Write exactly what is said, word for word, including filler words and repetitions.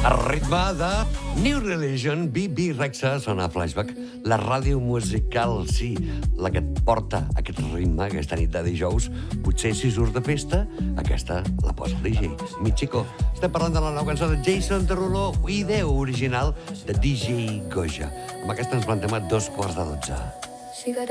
El ritme de New Religion, B B Rexa, sona a Flashback. La ràdio musical, sí, la que et porta aquest ritme aquesta nit de dijous. Potser si surts de festa, aquesta la posa el D J. Mi chico, estem parlant de la nova cançó de Jason Derulo, idea original de D J Goja. Amb aquesta ens plantem a dos quarts de dotze.